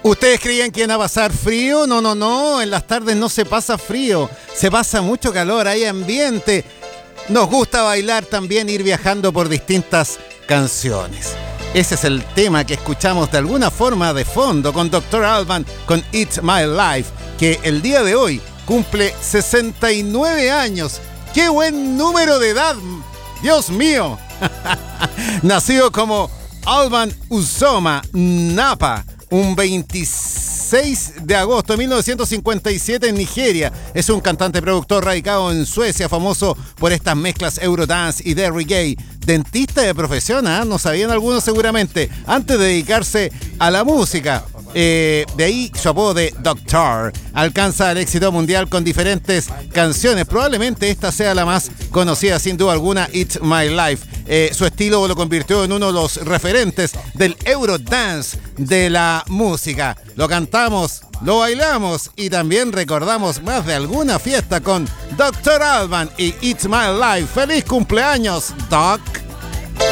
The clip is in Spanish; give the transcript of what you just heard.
¿Ustedes creían que iban a pasar frío? No, no, no. En las tardes no se pasa frío. Se pasa mucho calor, hay ambiente. Nos gusta bailar también, ir viajando por distintas canciones. Ese es el tema que escuchamos de alguna forma de fondo con Dr. Alban, con It's My Life, que el día de hoy cumple 69 años. ¡Qué buen número de edad! ¡Dios mío! Nacido como Alban Uzoma Napa, un 26 de agosto de 1957 en Nigeria. Es un cantante productor radicado en Suecia, famoso por estas mezclas Eurodance y de reggae. Dentista de profesión, ¿eh? No sabían algunos seguramente, antes de dedicarse a la música. De ahí su apodo de Doctor. Alcanza el éxito mundial con diferentes canciones. Probablemente esta sea la más conocida, sin duda alguna, It's My Life. Su estilo lo convirtió en uno de los referentes del Eurodance de la música. Lo cantamos, lo bailamos y también recordamos más de alguna fiesta con Dr. Alban y It's My Life. ¡Feliz cumpleaños, Doc!